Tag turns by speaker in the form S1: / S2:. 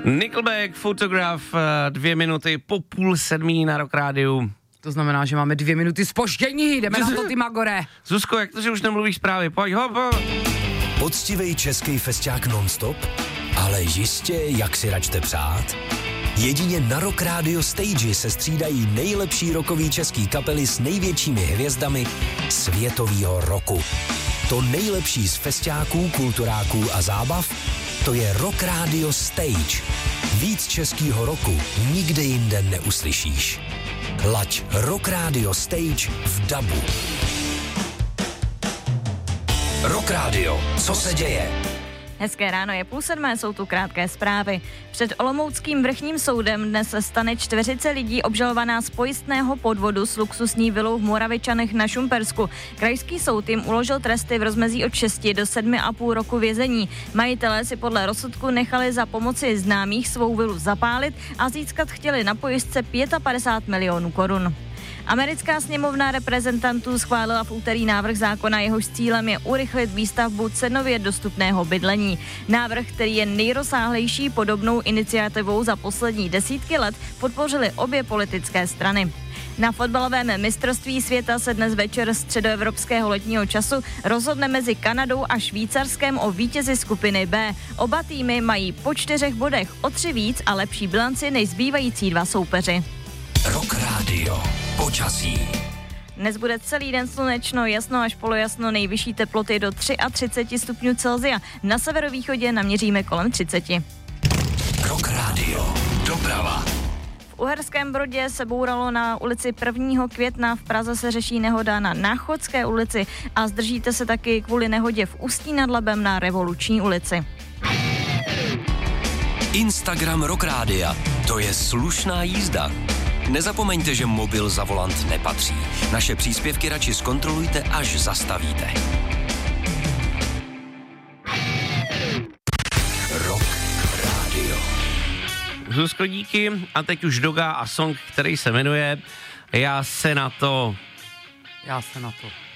S1: Nickelback, Fotograf, 2 minuty po 6:30 na Rock Rádiu.
S2: To znamená, že máme 2 minuty zpoždění, jdeme na to, ty magore.
S1: Zuzko, jak to, že už nemluvíš zprávy, pojď, hop.
S3: Poctivej český festiák non-stop, ale jistě, jak si račte přát. Jedině na Rock Radio Stage se střídají nejlepší rockový český kapely s největšími hvězdami světovýho roku. To nejlepší z festiáků, kulturáků a zábav, to je Rock Radio Stage. Víc českýho roku nikde jinde neuslyšíš. Laď Rock Radio Stage v dabu. Rock Radio, co se děje?
S4: Hezké ráno, je 6:30, jsou tu krátké zprávy. Před olomouckým vrchním soudem dnes se stane 40 lidí obžalovaná z pojistného podvodu s luxusní vilou v Moravičanech na Šumpersku. Krajský soud jim uložil tresty v rozmezí od 6 do 7,5 roku vězení. Majitelé si podle rozsudku nechali za pomoci známých svou vilu zapálit a získat chtěli na pojistce 55 milionů korun. Americká sněmovna reprezentantů schválila v úterý návrh zákona, jehož cílem je urychlit výstavbu cenově dostupného bydlení. Návrh, který je nejrozsáhlejší podobnou iniciativou za poslední desítky let, podpořily obě politické strany. Na fotbalovém mistrovství světa se dnes večer středoevropského letního času rozhodne mezi Kanadou a Švýcarskem o vítězi skupiny B. Oba týmy mají po 4 bodech o 3 víc a lepší bilanci než zbývající 2 soupeři.
S3: Rock Radio. Počasí.
S4: Dnes bude celý den slunečno, jasno až polojasno, nejvyšší teploty do 33 stupňů Celsia. Na severovýchodě naměříme kolem 30.
S3: Rock Radio. Doprava.
S4: V Uherském Brodě se bouralo na ulici 1. května, v Praze se řeší nehoda na Náchodské ulici a zdržíte se taky kvůli nehodě v Ústí nad Labem na Revoluční ulici.
S3: Instagram Rock Rádia. To je slušná jízda. Nezapomeňte, že mobil za volant nepatří. Naše příspěvky radši zkontrolujte, až zastavíte. Rock Radio.
S1: Zuzko, díky. A teď už Doga a song, který se jmenuje Já se na to.